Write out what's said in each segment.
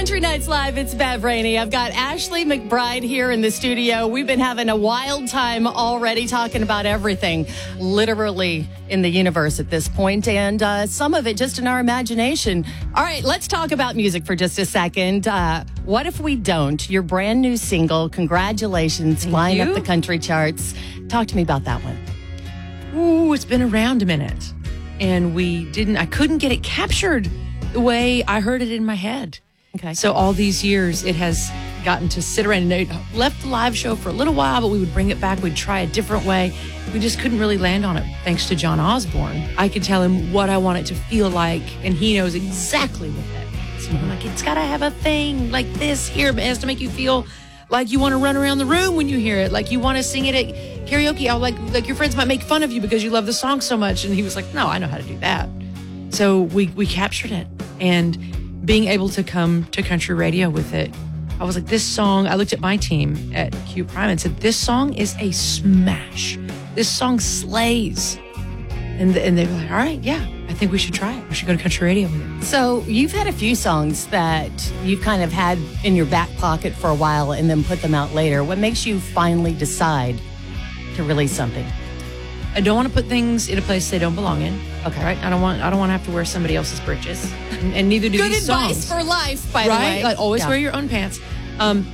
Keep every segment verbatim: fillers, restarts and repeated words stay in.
Country Nights Live, it's Bev Rainey. I've got Ashley McBride here in the studio. We've been having a wild time already talking about everything, literally in the universe at this point, and uh, some of it just in our imagination. All right, let's talk about music for just a second. Uh, What If We Don't? Your brand new single. Congratulations, Thank flying you. up the country charts. Talk to me about that one. Ooh, it's been around a minute. And we didn't, I couldn't get it captured the way I heard it in my head. Okay. So all these years, it has gotten to sit around. And it left the live show for a little while, but we would bring it back. We'd try a different way. We just couldn't really land on it, thanks to John Osborne. I could tell him what I want it to feel like, and he knows exactly what that means. So I'm like, it's got to have a thing like this here. It has to make you feel like you want to run around the room when you hear it, like you want to sing it at karaoke. I'll like, like your friends might make fun of you because you love the song so much. And he was like, no, I know how to do that. So we, we captured it. And being able to come to country radio with it, I was like, this song, I looked at my team at Q Prime and said, this song is a smash. This song slays. And, and they were like, all right, yeah, I think we should try it. We should go to country radio with it. So you've had a few songs that you've kind of had in your back pocket for a while and then put them out later. What makes you finally decide to release something? I don't want to put things in a place they don't belong in. Okay, right? I don't want. I don't want to have to wear somebody else's britches, and, and neither do Good these advice songs. for life, by right? the way. Like always Yeah. wear your own pants. Um,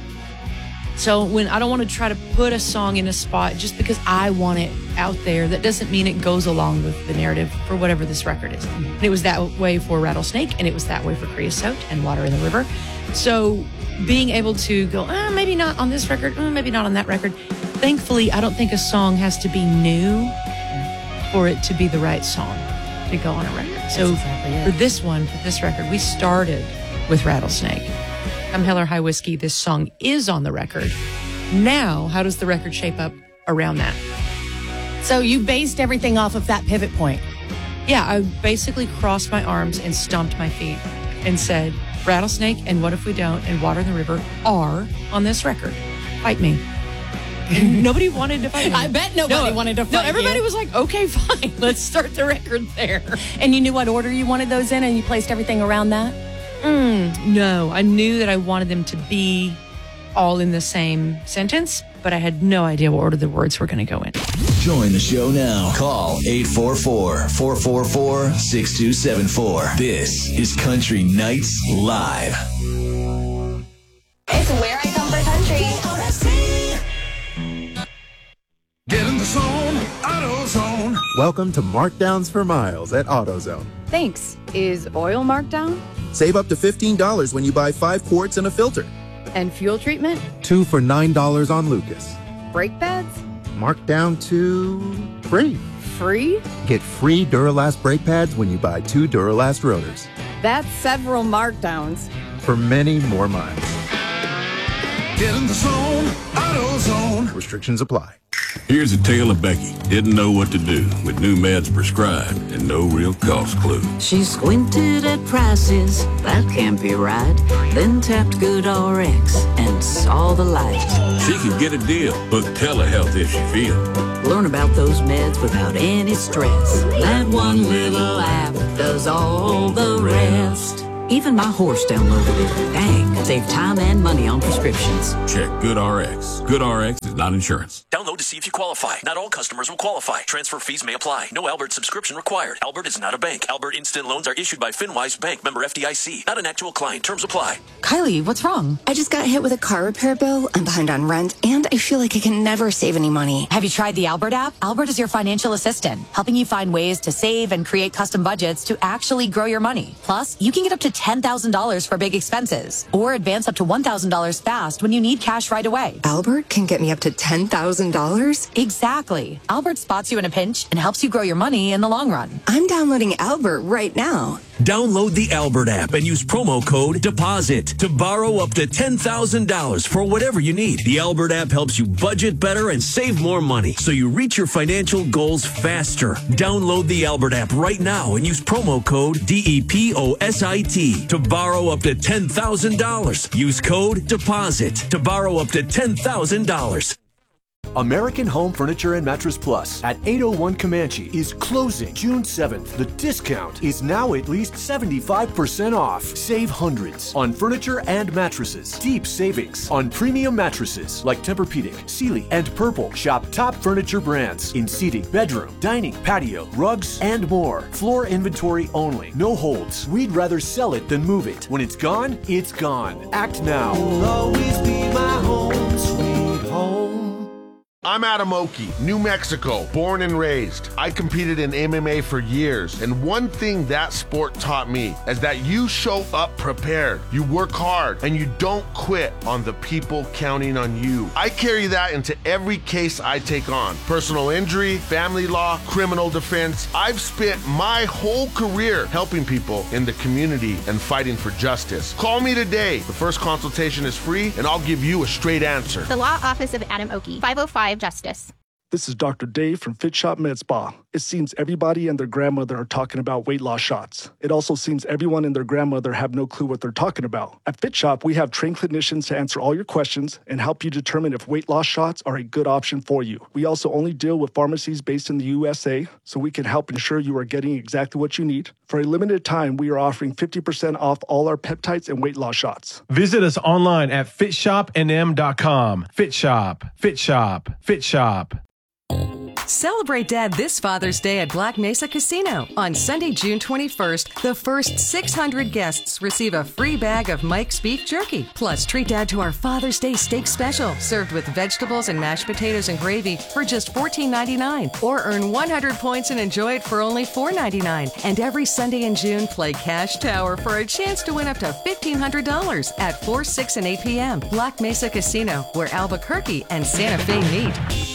so when I don't want to try to put a song in a spot just because I want it out there, that doesn't mean it goes along with the narrative for whatever this record is. And it was that way for Rattlesnake, and it was that way for Creosote and Water in the River. So being able to go, ah, maybe not on this record, mm, maybe not on that record. Thankfully, I don't think a song has to be new for it to be the right song to go on a record. So exactly it. for this one, for this record, we started with Rattlesnake. Come Hell or High Whiskey, this song is on the record. Now, how does the record shape up around that? So you based everything off of that pivot point. Yeah, I basically crossed my arms and stomped my feet and said, Rattlesnake and What If We Don't and Water in the River are on this record. Fight me. Nobody wanted to fight me. I bet nobody No, wanted to fight No, everybody you. was like, okay, fine. Let's start the record there. And you knew what order you wanted those in, and you placed everything around that? Mm, no, I knew that I wanted them to be all in the same sentence, but I had no idea what order the words were going to go in. Join the show now. Call eight four four, four four four, six two seven four. This is Country Nights Live. It's where I come for country. Get in the zone, AutoZone. Welcome to Markdowns for Miles at AutoZone. Thanks. Is oil marked down? Save up to fifteen dollars when you buy five quarts and a filter. And fuel treatment? Two for nine dollars on Lucas. Brake pads? Marked down to free. Free? Get free Duralast brake pads when you buy two Duralast rotors. That's several markdowns. For many more miles. Get in the zone, AutoZone. Restrictions apply. Here's a tale of Becky. Didn't know what to do with new meds prescribed and no real cost clue. She squinted at prices, that can't be right. Then tapped GoodRx and saw the light. She could get a deal, book telehealth if she feels. Learn about those meds without any stress. That one little app does all the rest. Even my horse downloaded it. Dang, save time and money on prescriptions. Check GoodRx. GoodRx is not insurance. Download to see if you qualify. Not all customers will qualify. Transfer fees may apply. No Albert subscription required. Albert is not a bank. Albert Instant Loans are issued by FinWise Bank, member F D I C. Not an actual client. Terms apply. Kylie, what's wrong? I just got hit with a car repair bill. I'm behind on rent, and I feel like I can never save any money. Have you tried the Albert app? Albert is your financial assistant, helping you find ways to save and create custom budgets to actually grow your money. Plus, you can get up to ten thousand dollars for big expenses, or advance up to one thousand dollars fast when you need cash right away. Albert can get me up to ten thousand dollars? Exactly. Albert spots you in a pinch and helps you grow your money in the long run. I'm downloading Albert right now. Download the Albert app and use promo code DEPOSIT to borrow up to ten thousand dollars for whatever you need. The Albert app helps you budget better and save more money so you reach your financial goals faster. Download the Albert app right now and use promo code D E P O S I T to borrow up to ten thousand dollars. Use code DEPOSIT to borrow up to ten thousand dollars. American Home Furniture and Mattress Plus at eight oh one Comanche is closing June seventh. The discount is now at least seventy-five percent off. Save hundreds on furniture and mattresses. Deep savings on premium mattresses like Tempur-Pedic, Sealy, and Purple. Shop top furniture brands in seating, bedroom, dining, patio, rugs, and more. Floor inventory only. No holds. We'd rather sell it than move it. When it's gone, it's gone. Act now. Will always be my home, sweet home. I'm Adam Oki, New Mexico, born and raised. I competed in M M A for years, and one thing that sport taught me is that you show up prepared, you work hard, and you don't quit on the people counting on you. I carry that into every case I take on. Personal injury, family law, criminal defense. I've spent my whole career helping people in the community and fighting for justice. Call me today. The first consultation is free, and I'll give you a straight answer. The Law Office of Adam Oki, five oh five Justice. This is Doctor Dave from Fit Shop Med Spa. It seems everybody and their grandmother are talking about weight loss shots. It also seems everyone and their grandmother have no clue what they're talking about. At Fit Shop, we have trained clinicians to answer all your questions and help you determine if weight loss shots are a good option for you. We also only deal with pharmacies based in the U S A, so we can help ensure you are getting exactly what you need. For a limited time, we are offering fifty percent off all our peptides and weight loss shots. Visit us online at fit shop n m dot com. Fit Shop, Fit Shop, Fit Shop. Celebrate Dad this Father's Day at Black Mesa Casino. On Sunday, June twenty-first, the first six hundred guests receive a free bag of Mike's Beef Jerky. Plus, treat Dad to our Father's Day Steak Special, served with vegetables and mashed potatoes and gravy for just fourteen ninety-nine. Or earn one hundred points and enjoy it for only four ninety-nine. And every Sunday in June, play Cash Tower for a chance to win up to fifteen hundred dollars at four, six, and eight p.m. Black Mesa Casino, where Albuquerque and Santa Fe meet.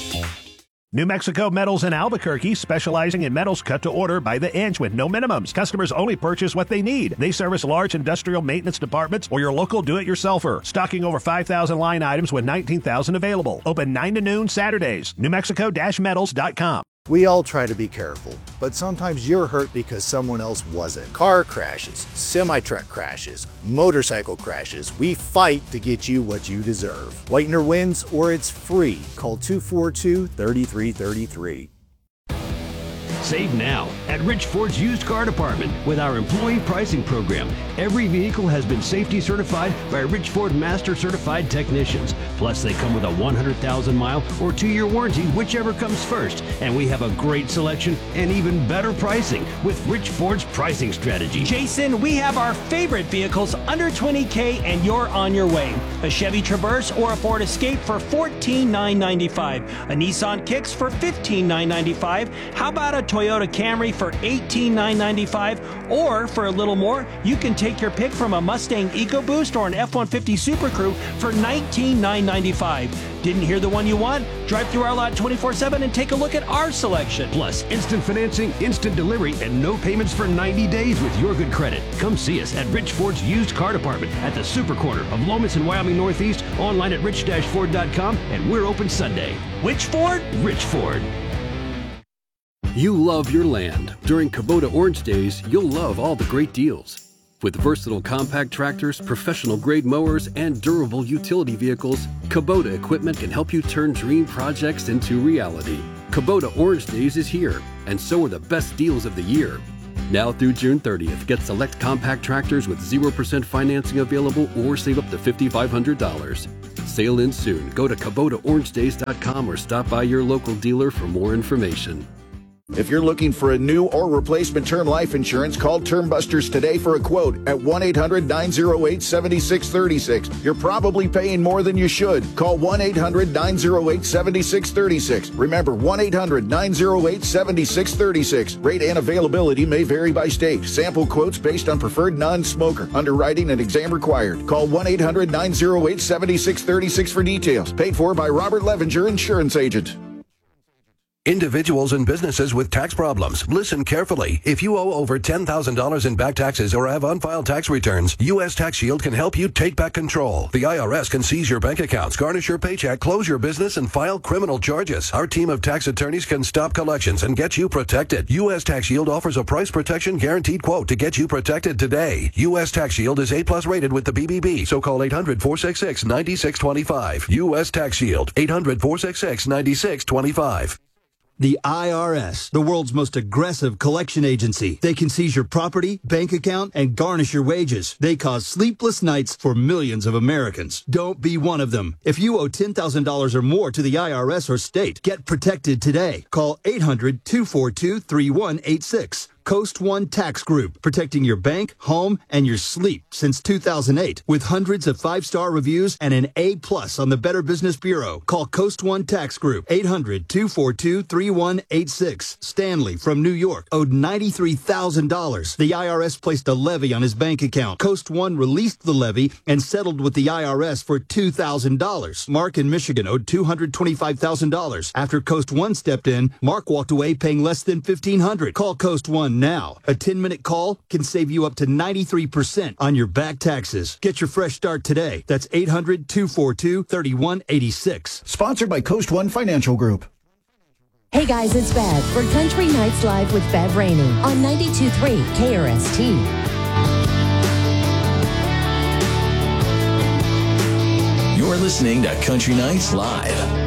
New Mexico Metals in Albuquerque, specializing in metals cut to order by the inch with no minimums. Customers only purchase what they need. They service large industrial maintenance departments or your local do-it-yourselfer. Stocking over five thousand line items with nineteen thousand available. Open nine to noon Saturdays. New Mexico Metals dot com. We all try to be careful, but sometimes you're hurt because someone else wasn't. Car crashes, semi-truck crashes, motorcycle crashes. We fight to get you what you deserve. Whitener wins or it's free. Call two four two, three three three three. Save now at Rich Ford's used car department with our employee pricing program. Every vehicle has been safety certified by Rich Ford Master Certified technicians. Plus, they come with a one hundred thousand mile or two-year warranty, whichever comes first. And we have a great selection and even better pricing with Rich Ford's pricing strategy. Jason, we have our favorite vehicles under twenty K and you're on your way. A Chevy Traverse or a Ford Escape for fourteen thousand nine hundred ninety-five dollars. A Nissan Kicks for fifteen thousand nine hundred ninety-five dollars. How about a Toyota Camry for eighteen thousand nine hundred ninety-five dollars, or for a little more, you can take your pick from a Mustang EcoBoost or an F one fifty Super Crew for nineteen thousand nine hundred ninety-five dollars. Didn't hear the one you want? Drive through our lot twenty-four seven and take a look at our selection. Plus, instant financing, instant delivery, and no payments for ninety days with your good credit. Come see us at Rich Ford's used car department at the Super Corner of Lomas and Wyoming Northeast, online at rich dash ford dot com, and we're open Sunday. Which Ford? Rich Ford. You love your land. During Kubota Orange Days, you'll love all the great deals. With versatile compact tractors, professional-grade mowers, and durable utility vehicles, Kubota equipment can help you turn dream projects into reality. Kubota Orange Days is here, and so are the best deals of the year. Now through June thirtieth, get select compact tractors with zero percent financing available or save up to five thousand five hundred dollars. Sale ends soon. Go to Kubota Orange Days dot com or stop by your local dealer for more information. If you're looking for a new or replacement term life insurance, call Term Busters today for a quote at one eight hundred nine oh eight seven six three six. You're probably paying more than you should. Call one eight hundred nine oh eight seven six three six. Remember, one eight hundred nine oh eight seven six three six. Rate and availability may vary by state. Sample quotes based on preferred non-smoker. Underwriting and exam required. Call one eight hundred nine oh eight seven six three six for details. Paid for by Robert Levenger, Insurance Agent. Individuals and businesses with tax problems, listen carefully. If you owe over ten thousand dollars in back taxes or have unfiled tax returns, U S Tax Shield can help you take back control. The I R S can seize your bank accounts, garnish your paycheck, close your business, and file criminal charges. Our team of tax attorneys can stop collections and get you protected. U S Tax Shield offers a price protection guaranteed quote to get you protected today. U S Tax Shield is A plus rated with the B B B, so call eight hundred, four six six, nine six two five. U S Tax Shield, eight hundred, four six six, nine six two five. The I R S, the world's most aggressive collection agency. They can seize your property, bank account, and garnish your wages. They cause sleepless nights for millions of Americans. Don't be one of them. If you owe ten thousand dollars or more to the I R S or state, get protected today. Call eight hundred, two four two, three one eight six. Coast One Tax Group, protecting your bank, home, and your sleep since two thousand eight. With hundreds of five-star reviews and an A plus on the Better Business Bureau. Call Coast One Tax Group, eight hundred, two four two, three one eight six. Stanley from New York owed ninety-three thousand dollars. The I R S placed a levy on his bank account. Coast One released the levy and settled with the I R S for two thousand dollars. Mark in Michigan owed two hundred twenty-five thousand dollars. After Coast One stepped in, Mark walked away paying less than fifteen hundred dollars. Call Coast One now. A ten-minute call can save you up to ninety-three percent on your back taxes. Get your fresh start today. That's eight hundred, two four two, three one eight six. Sponsored by Coast One Financial Group. Hey guys, it's Bev for Country Nights Live with Bev Rainey on ninety-two point three K R S T. You're listening to Country Nights Live.